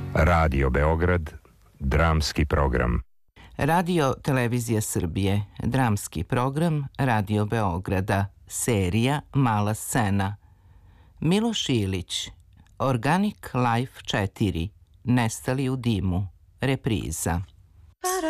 Radio Beograd, dramski program. Radio Televizija Srbije, dramski program Radio Beograda, serija Mala scena. Miloš Ilić, Organic Life 4, Nestali u dimu, repriza.